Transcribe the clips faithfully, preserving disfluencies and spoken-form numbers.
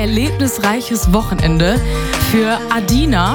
erlebnisreiches Wochenende für Adina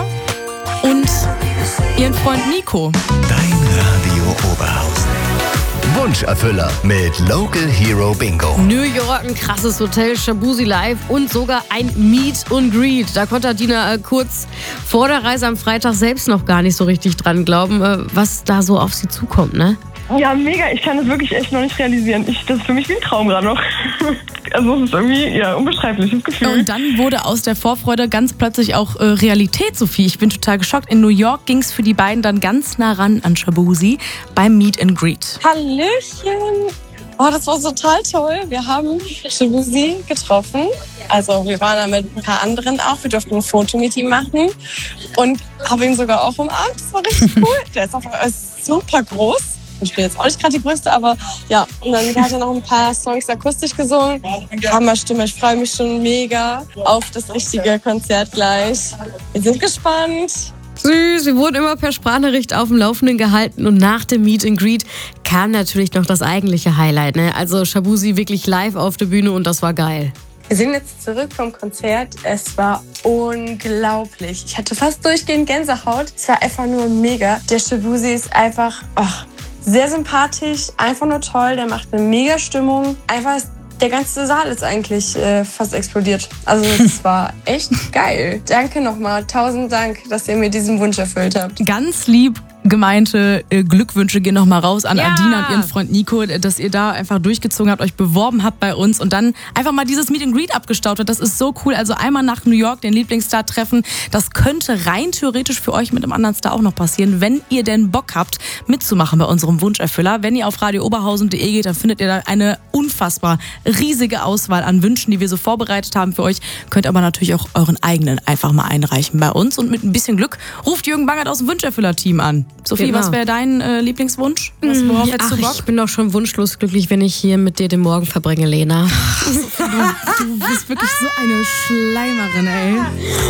und ihren Freund Nico. Dein Radio Oberhausen. Wunscherfüller mit Local Hero Bingo. New York, ein krasses Hotel, Shaboozey Live und sogar ein Meet and Greet. Da konnte Adina äh, kurz vor der Reise am Freitag selbst noch gar nicht so richtig dran glauben, äh, was da so auf sie zukommt, ne? Ja, mega. Ich kann das wirklich echt noch nicht realisieren. Ich, das ist für mich wie ein Traum gerade noch. Also es ist irgendwie ja unbeschreibliches Gefühl. Und dann wurde aus der Vorfreude ganz plötzlich auch äh, Realität, Sophie. Ich bin total geschockt. In New York ging es für die beiden dann ganz nah ran an Shaboozey beim Meet and Greet. Hallöchen! Oh, das war total toll. Wir haben Shaboozey getroffen. Also wir waren da mit ein paar anderen auch. Wir durften ein Foto mit ihm machen und haben ihn sogar auch umarmt. Das war richtig cool. Der ist auch super groß. Ich bin jetzt auch nicht gerade die Größte, aber ja. Und dann hat er noch ein paar Songs akustisch gesungen. Hammerstimme, ich freue mich schon mega auf das richtige Konzert gleich. Wir sind gespannt. Süß, wir wurden immer per Sprachnachricht auf dem Laufenden gehalten und nach dem Meet and Greet kam natürlich noch das eigentliche Highlight, ne? Also Shaboozey wirklich live auf der Bühne und das war geil. Wir sind jetzt zurück vom Konzert. Es war unglaublich. Ich hatte fast durchgehend Gänsehaut. Es war einfach nur mega. Der Shaboozey ist einfach ach, sehr sympathisch, einfach nur toll. Der macht eine mega Stimmung. Einfach ist der ganze Saal ist eigentlich äh, fast explodiert. Also es war echt geil. Danke nochmal. Tausend Dank, dass ihr mir diesen Wunsch erfüllt habt. Ganz lieb gemeinte äh, Glückwünsche gehen nochmal raus an Ja. Adina und ihren Freund Nico, dass ihr da einfach durchgezogen habt, euch beworben habt bei uns und dann einfach mal dieses Meet and Greet abgestaut habt. Das ist so cool. Also einmal nach New York den Lieblingsstar treffen. Das könnte rein theoretisch für euch mit einem anderen Star auch noch passieren, wenn ihr denn Bock habt, mitzumachen bei unserem Wunscherfüller. Wenn ihr auf radio oberhausen punkt de geht, dann findet ihr da eine unfassbar riesige Auswahl an Wünschen, die wir so vorbereitet haben für euch. Könnt aber natürlich auch euren eigenen einfach mal einreichen bei uns. Und mit ein bisschen Glück ruft Jürgen Bangert aus dem Wunscherfüller-Team an. Sophie, Genau. was wäre dein äh, Lieblingswunsch? Was, worauf Ja, hättest du ach, Bock? ich bin doch schon wunschlos glücklich, wenn ich hier mit dir den Morgen verbringe, Lena. Du bist wirklich so eine Schleimerin, ey.